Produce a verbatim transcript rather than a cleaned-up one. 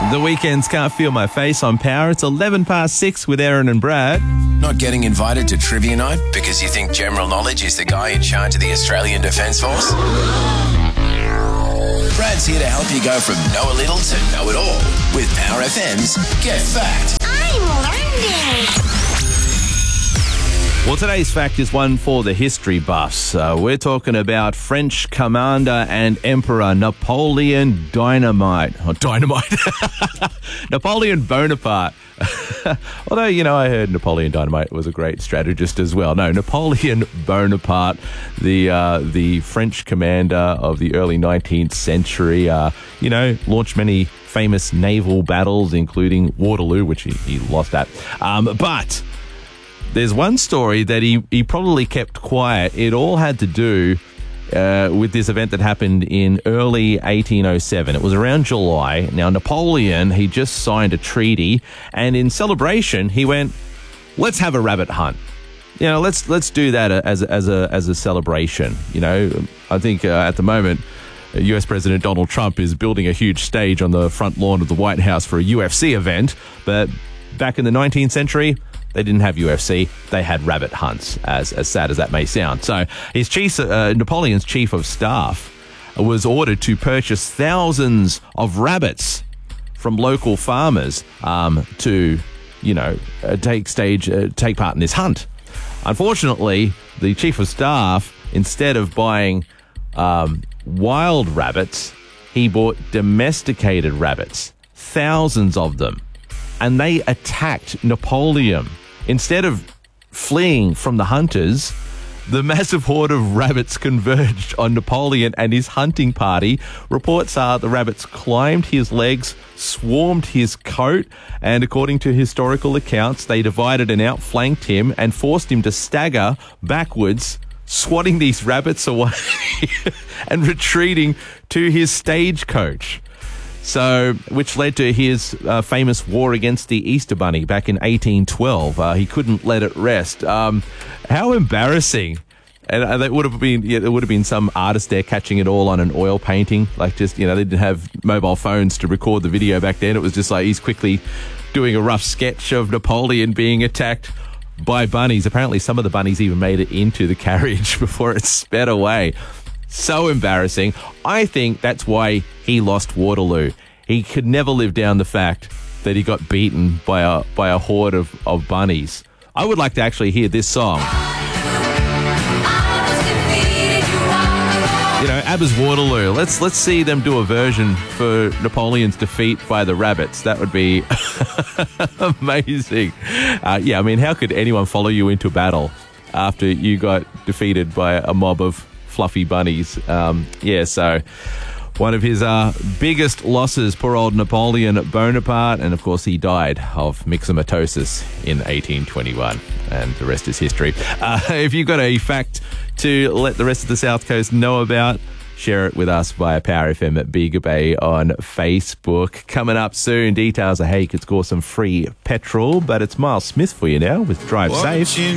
The weekends can't feel my face on Power. It's eleven past six with Aaron and Brad. Not getting invited to trivia night because you think general knowledge is the guy in charge of the Australian Defence Force? Brad's here to help you go from know a little to know it all with Power F M's Get Fact. I'm learning. Well, today's fact is one for the history buffs. Uh, we're talking about French commander and emperor Napoleon Dynamite. Oh, Dynamite. Napoleon Bonaparte. Although, you know, I heard Napoleon Dynamite was a great strategist as well. No, Napoleon Bonaparte, the uh, the French commander of the early nineteenth century, uh, you know, launched many famous naval battles, including Waterloo, which he, he lost at. Um, but there's one story that he, he probably kept quiet. It all had to do uh, with this event that happened in early eighteen oh seven. It was around July. Now, Napoleon, he just signed a treaty, and in celebration, he went, let's have a rabbit hunt. You know, let's let's do that as a, as a as a celebration. You know, I think uh, at the moment, U S President Donald Trump is building a huge stage on the front lawn of the White House for a U F C event, but back in the nineteenth century, they didn't have U F C. They had rabbit hunts, as as sad as that may sound. So his chief, uh, Napoleon's chief of staff was ordered to purchase thousands of rabbits from local farmers um, to, you know, uh, take stage, uh, take part in this hunt. Unfortunately, the chief of staff, instead of buying um, wild rabbits, he bought domesticated rabbits, thousands of them. And they attacked Napoleon. Instead of fleeing from the hunters, the massive horde of rabbits converged on Napoleon and his hunting party. Reports are the rabbits climbed his legs, swarmed his coat, and according to historical accounts, they divided and outflanked him and forced him to stagger backwards, swatting these rabbits away and retreating to his stagecoach. So, which led to his uh, famous war against the Easter Bunny back in eighteen twelve. Uh, he couldn't let it rest. Um, how embarrassing! And uh, that would have been, yeah, there would have been some artist there catching it all on an oil painting. Like, just, you know, they didn't have mobile phones to record the video back then. It was just like he's quickly doing a rough sketch of Napoleon being attacked by bunnies. Apparently, some of the bunnies even made it into the carriage before it sped away. So embarrassing. I think that's why he lost Waterloo. He could never live down the fact that he got beaten by a by a horde of, of bunnies. I would like to actually hear this song. You know, ABBA's Waterloo. Let's let's see them do a version for Napoleon's defeat by the rabbits. That would be amazing. Uh, yeah, I mean, how could anyone follow you into battle after you got defeated by a mob of fluffy bunnies? Um, yeah, so one of his uh, biggest losses, poor old Napoleon Bonaparte, and of course he died of myxomatosis in eighteen twenty-one, and the rest is history. Uh, if you've got a fact to let the rest of the South Coast know about, share it with us via Power F M at Bega Bay on Facebook. Coming up soon, details of how you could score some free petrol, but it's Miles Smith for you now with Drive Safe.